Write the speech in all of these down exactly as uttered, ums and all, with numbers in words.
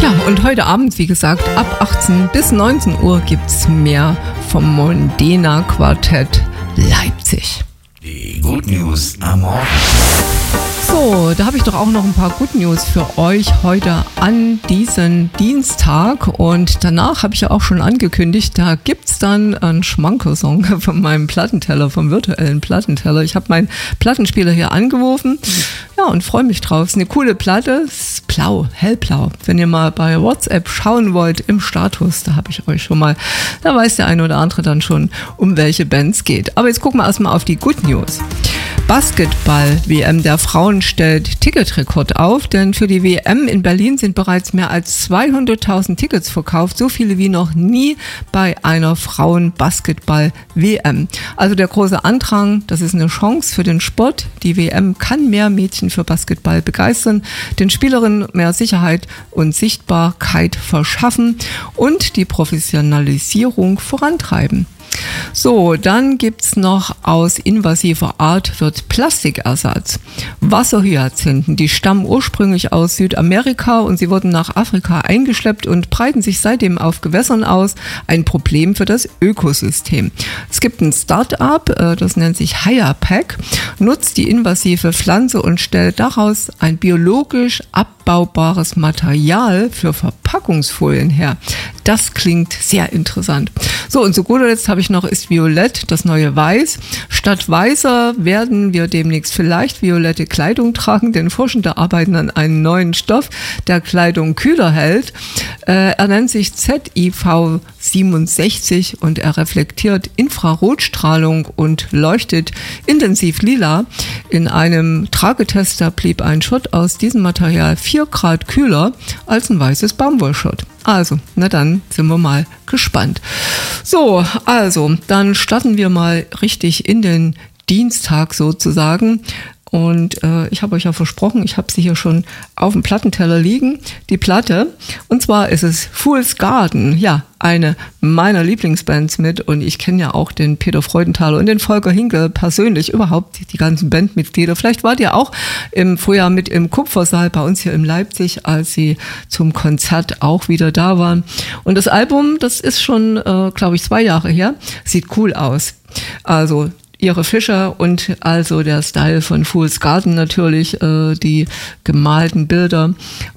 Tja, und heute Abend, wie gesagt, ab achtzehn bis neunzehn Uhr gibt's mehr vom Mondena Quartett Leipzig. Die Good News am Morgen. So, da habe ich doch auch noch ein paar Good News für euch heute an diesem Dienstag. Und danach habe ich ja auch schon angekündigt, da gibt's dann einen Schmankerl-Song von meinem Plattenteller, vom virtuellen Plattenteller. Ich habe meinen Plattenspieler hier angeworfen, ja, und freue mich drauf. Es ist eine coole Platte, ist blau, hellblau. Wenn ihr mal bei WhatsApp schauen wollt im Status, da habe ich euch schon mal, da weiß der eine oder andere dann schon, um welche Bands geht. Aber jetzt gucken wir erstmal auf die Good News. Basketball-W M der Frauen stellt Ticketrekord auf, denn für die W M in Berlin sind bereits mehr als zweihunderttausend Tickets verkauft, so viele wie noch nie bei einer Frauen-Basketball-W M. Also der große Andrang, das ist eine Chance für den Sport. Die W M kann mehr Mädchen für Basketball begeistern, den Spielerinnen mehr Sicherheit und Sichtbarkeit verschaffen und die Professionalisierung vorantreiben. So, dann gibt's noch aus invasiver Art wird Plastikersatz. Wasserhyazinthen, die stammen ursprünglich aus Südamerika und sie wurden nach Afrika eingeschleppt und breiten sich seitdem auf Gewässern aus. Ein Problem für das Ökosystem. Es gibt ein Start-up, das nennt sich Hiyapack, nutzt die invasive Pflanze und stellt daraus ein biologisch abbaubares Material für Verpackungsfolien her. Das klingt sehr interessant. So, und zu guter Letzt habe ich noch, ist Violett das neue Weiß. Statt weißer werden wir demnächst vielleicht violette Kleidung tragen, denn Forschende arbeiten an einem neuen Stoff, der Kleidung kühler hält. Äh, er nennt sich Z I V siebenundsechzig und er reflektiert Infrarotstrahlung und leuchtet intensiv lila. In einem Tragetester blieb ein Shirt aus diesem Material vier Grad kühler als ein weißes Baumwollshirt. Also, na dann sind wir mal gespannt. So, also, dann starten wir mal richtig in den Dienstag sozusagen. Und äh, ich habe euch ja versprochen, ich habe sie hier schon auf dem Plattenteller liegen, die Platte. Und zwar ist es Fool's Garden, ja, eine meiner Lieblingsbands mit. Und ich kenne ja auch den Peter Freudenthaler und den Volker Hinkel persönlich, überhaupt die ganzen Bandmitglieder. Vielleicht wart ihr auch im Frühjahr mit im Kupfersaal bei uns hier in Leipzig, als sie zum Konzert auch wieder da waren. Und das Album, das ist schon, äh, glaube ich, zwei Jahre her, sieht cool aus. Also Ihre Fischer und also der Style von Fool's Garden natürlich, äh, die gemalten Bilder.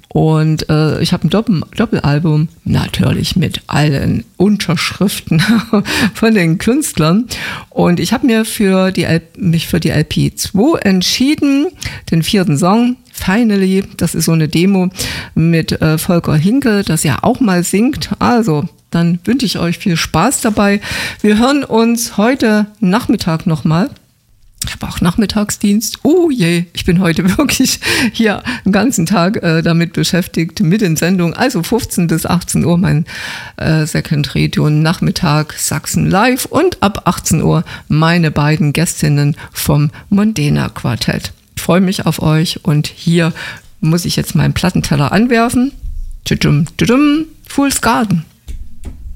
Und äh, ich habe ein Doppel- Doppelalbum, natürlich mit allen Unterschriften von den Künstlern. Und ich habe mir für die L- mich für die L P zwei entschieden, den vierten Song, Finally, das ist so eine Demo mit äh, Volker Hinkel, das ja auch mal singt. Also dann wünsche ich euch viel Spaß dabei. Wir hören uns heute Nachmittag nochmal. Ich habe auch Nachmittagsdienst. Oh je, ich bin heute wirklich hier den ganzen Tag äh, damit beschäftigt mit den Sendungen. Also fünfzehn bis achtzehn Uhr mein äh, Second Region Nachmittag Sachsen Live und ab achtzehn Uhr meine beiden Gästinnen vom Mondena Quartett. Ich freue mich auf euch und hier muss ich jetzt meinen Plattenteller anwerfen. Tudum, tudum, Fool's Garden.